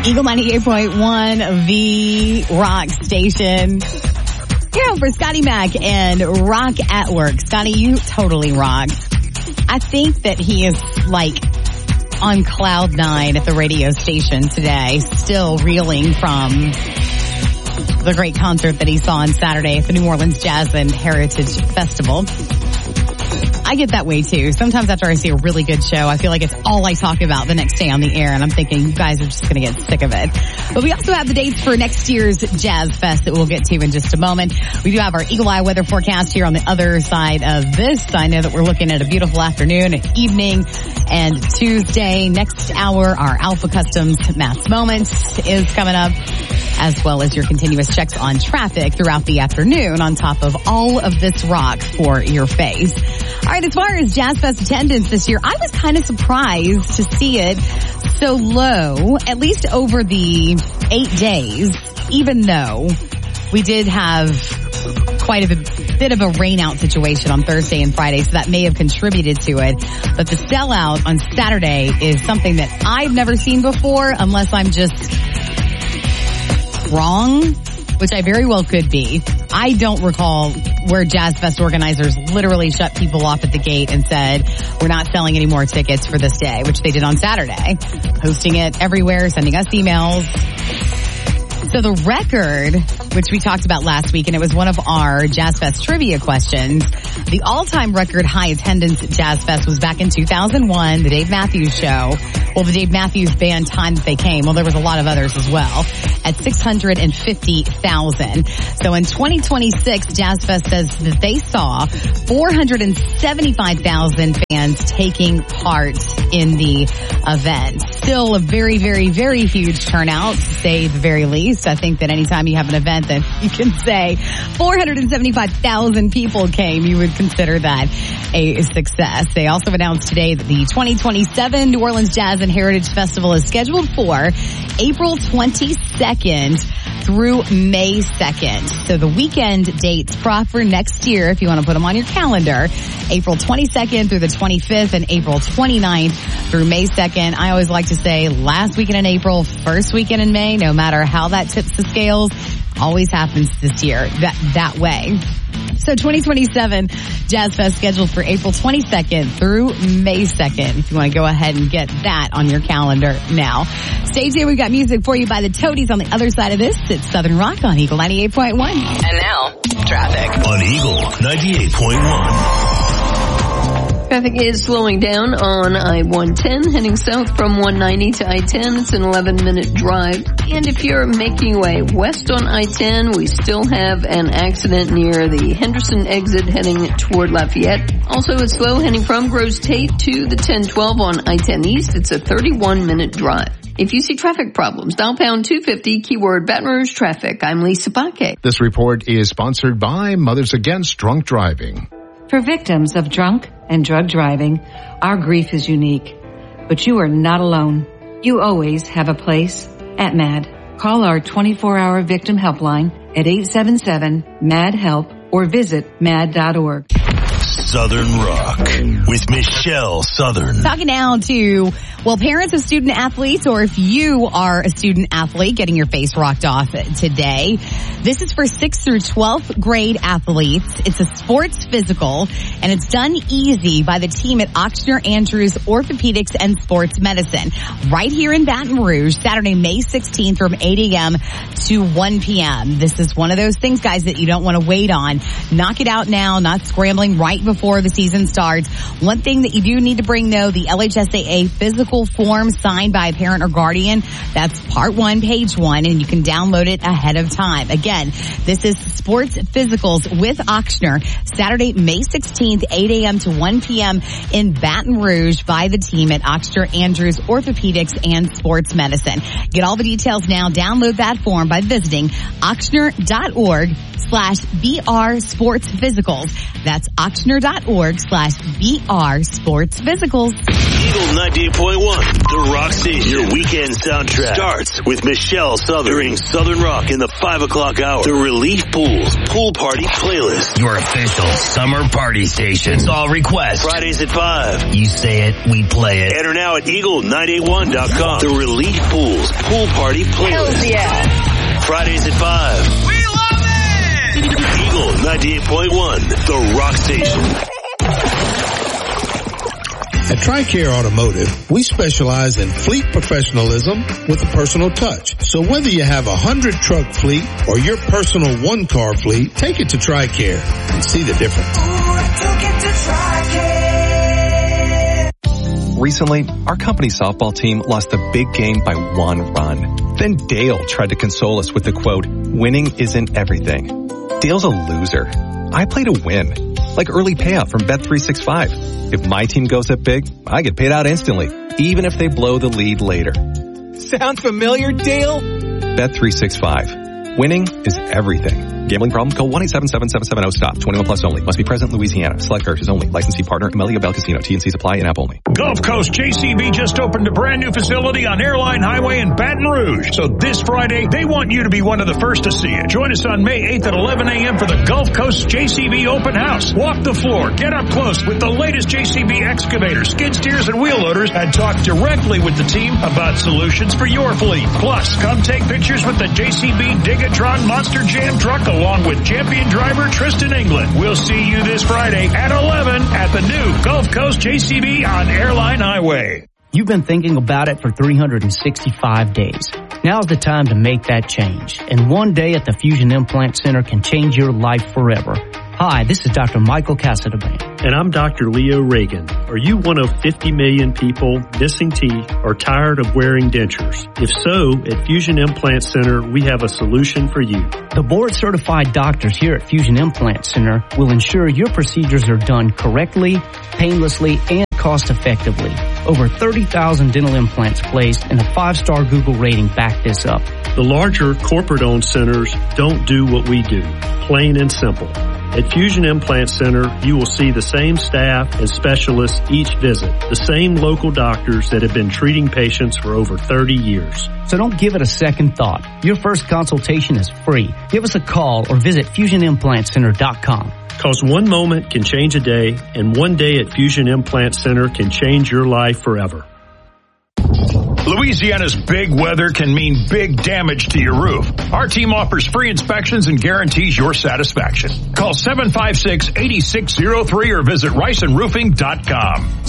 Eagle 98.1, the rock station. Here for Scotty Mac and Rock at Work. Scotty, you totally rock. I think that he is like on cloud nine at the radio station today, still reeling from the great concert that he saw on Saturday at the New Orleans Jazz and Heritage Festival. I get that way too. Sometimes after I see a really good show, I feel like it's all I talk about the next day on the air, and I'm thinking you guys are just going to get sick of it. But we also have the dates for next year's Jazz Fest that we'll get to in just a moment. We do have our Eagle Eye weather forecast here on the other side of this. I know that we're looking at a beautiful afternoon and evening, and Tuesday, next hour, our Alpha Customs Mass Moments is coming up, as well as your continuous checks on traffic throughout the afternoon on top of all of this rock for your face. All right, as far as Jazz Fest attendance this year, I was kind of surprised to see it so low, at least over the 8 days, even though we did have quite a bit of a rainout situation on Thursday and Friday, so that may have contributed to it. But the sellout on Saturday is something that I've never seen before, unless I'm just wrong, which I very well could be. I don't recall where Jazz Fest organizers literally shut people off at the gate and said, we're not selling any more tickets for this day, which they did on Saturday, posting it everywhere, sending us emails. So the record, which we talked about last week, and it was one of our Jazz Fest trivia questions, the all-time record high attendance at Jazz Fest was back in 2001, the Dave Matthews Show. Well, the Dave Matthews Band time that they came, well, there was a lot of others as well, at 650,000. So in 2026, Jazz Fest says that they saw 475,000 fans taking part in the event. Still a very, very, very huge turnout, to say the very least. I think that anytime you have an event that you can say 475,000 people came, you would consider that a success. They also announced today that the 2027 New Orleans Jazz and Heritage Festival is scheduled for April 22nd through May 2nd. So the weekend dates proper next year, if you want to put them on your calendar, April 22nd through the 25th and April 29th through May 2nd. I always like to say last weekend in April, first weekend in May, no matter how that tips the scales, always happens this year that way. So 2027 Jazz Fest scheduled for April 22nd through May 2nd. If you want to go ahead and get that on your calendar now. Stay tuned. We've got music for you by the Toadies on the other side of this. It's Southern Rock on Eagle 98.1. And now, traffic on Eagle 98.1. Traffic is slowing down on I-110, heading south from 190 to I-10. It's an 11-minute drive. And if you're making your way west on I-10, we still have an accident near the Henderson exit heading toward Lafayette. Also, it's slow heading from Groves Tate to the 1012 on I-10 East. It's a 31-minute drive. If you see traffic problems, dial pound 250, keyword Baton Rouge traffic. I'm Lisa Baque. This report is sponsored by Mothers Against Drunk Driving. For victims of drunk and drug driving, our grief is unique. But you are not alone. You always have a place at MAD. Call our 24-hour victim helpline at 877-MAD-HELP or visit mad.org. Southern Rock with Michelle Southern. Talking now to, well, parents of student athletes, or if you are a student athlete getting your face rocked off today. This is for 6th through 12th grade athletes. It's a sports physical, and it's done easy by the team at Ochsner Andrews Orthopedics and Sports Medicine right here in Baton Rouge, Saturday, May 16th from 8 a.m. to 1 p.m. This is one of those things, guys, that you don't want to wait on. Knock it out now, not scrambling right before the season starts. One thing that you do need to bring, though, the LHSAA physical form signed by a parent or guardian. That's part 1, page 1, and you can download it ahead of time. Again, this is sports physicals with Ochsner, Saturday, May 16th, 8 a.m. to 1 p.m. in Baton Rouge by the team at Ochsner Andrews Orthopedics and Sports Medicine. Get all the details now. Download that form by visiting ochsner.org/BR Sports Physicals. That's ochsner.org/BR We are Sports Physicals. Eagle 98.1, the Rock Station. Your weekend soundtrack starts with Michelle Southern during Southern Rock in the 5 o'clock hour. The Relief Pools Pool Party Playlist. Your official summer party station. It's all requests. Fridays at 5. You say it, we play it. Enter now at Eagle981.com. The Relief Pools Pool Party Playlist. Hells yeah. Fridays at 5. We love it! Eagle 98.1, the Rock Station. At TRICARE Automotive, we specialize in fleet professionalism with a personal touch. So whether you have a 100-truck fleet or your personal one-car fleet, take it to TRICARE and see the difference. Recently, our company softball team lost a big game by 1 run. Then Dale tried to console us with the quote, "Winning isn't everything." Dale's a loser. I play to win, like early payout from Bet365. If my team goes up big, I get paid out instantly, even if they blow the lead later. Sound familiar, Dale? Bet365. Winning is everything. Gambling problem? Call 1-877-770-STOP. 21 plus only. Must be present in Louisiana. Select purchase only. Licensee partner, Amelia Bell Casino. T&Cs apply in app only. Gulf Coast JCB just opened a brand new facility on Airline Highway in Baton Rouge. So this Friday, they want you to be one of the first to see it. Join us on May 8th at 11 a.m. for the Gulf Coast JCB open house. Walk the floor, get up close with the latest JCB excavators, skid steers, and wheel loaders, and talk directly with the team about solutions for your fleet. Plus, come take pictures with the JCB Digatron Monster Jam truck along with champion driver Tristan England. We'll see you this Friday at 11 at the new Gulf Coast JCB on Airline Highway. You've been thinking about it for 365 days. Now's the time to make that change. And one day at the Fusion Implant Center can change your life forever. Hi, this is Dr. Michael Casadaband. And I'm Dr. Leo Reagan. Are you one of 50 million people missing teeth or tired of wearing dentures? If so, at Fusion Implant Center, we have a solution for you. The board-certified doctors here at Fusion Implant Center will ensure your procedures are done correctly, painlessly, and cost-effectively. Over 30,000 dental implants placed and a 5-star Google rating back this up. The larger corporate-owned centers don't do what we do, plain and simple. At Fusion Implant Center, you will see the same staff and specialists each visit, the same local doctors that have been treating patients for over 30 years. So don't give it a second thought. Your first consultation is free. Give us a call or visit FusionImplantCenter.com. Because one moment can change a day, and one day at Fusion Implant Center can change your life forever. Louisiana's big weather can mean big damage to your roof. Our team offers free inspections and guarantees your satisfaction. Call 756-8603 or visit RiceandRoofing.com.